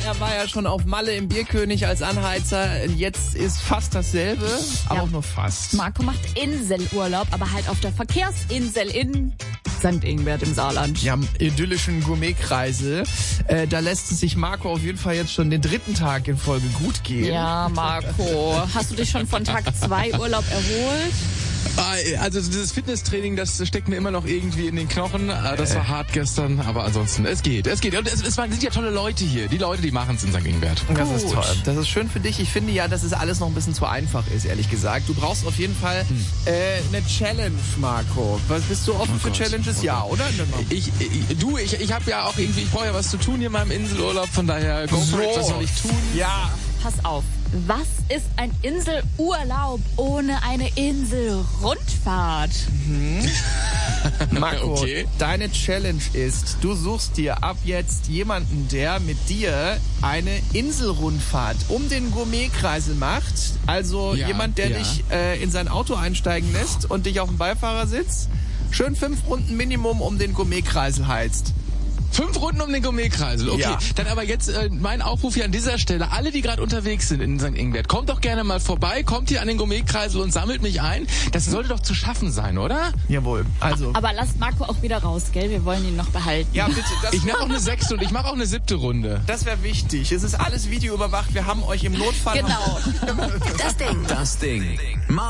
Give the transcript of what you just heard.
er war ja schon auf Malle im Bierkönig als Anheizer. Jetzt ist fast dasselbe, aber auch nur fast. Marco macht Inselurlaub, aber halt auf der Verkehrsinsel in St. Ingbert im Saarland. Ja, am idyllischen Gourmetkreisel. Da lässt es sich Marco auf jeden Fall jetzt schon den 3. Tag in Folge gut gehen. Ja, Marco, hast du dich schon von Tag 2 Urlaub erholt? Also dieses Fitnesstraining, das steckt mir immer noch irgendwie in den Knochen. Das war hart gestern, aber ansonsten, es geht. Und es sind ja tolle Leute hier. Die Leute, die machen es in St. Ingbert. Das ist toll. Das ist schön für dich. Ich finde ja, dass es alles noch ein bisschen zu einfach ist, ehrlich gesagt. Du brauchst auf jeden Fall eine Challenge, Marco. Bist du offen für Challenges? Ja, oder? Ich habe ja auch irgendwie, ich brauche ja was zu tun hier in meinem Inselurlaub, von daher go for it, was soll ich tun? Ja. Pass auf, was ist ein Inselurlaub ohne eine Inselrundfahrt? Marco, Okay. Deine Challenge ist, du suchst dir ab jetzt jemanden, der mit dir eine Inselrundfahrt um den Gourmetkreisel macht. Also jemand, der dich in sein Auto einsteigen lässt und dich auf dem Beifahrersitz schön 5 Runden Minimum um den Gourmetkreisel heizt. 5 Runden um den Gourmetkreisel. Okay, Ja. Dann aber jetzt mein Aufruf hier an dieser Stelle. Alle, die gerade unterwegs sind in St. Ingbert, kommt doch gerne mal vorbei, kommt hier an den Gourmetkreisel und sammelt mich ein. Das sollte doch zu schaffen sein, oder? Jawohl. Also. Aber lasst Marco auch wieder raus, gell? Wir wollen ihn noch behalten. Ja, bitte. Ich mache auch eine 6. und ich mache auch eine 7. Runde. Das wäre wichtig. Es ist alles videoüberwacht. Wir haben euch im Notfall... Genau. Das Ding.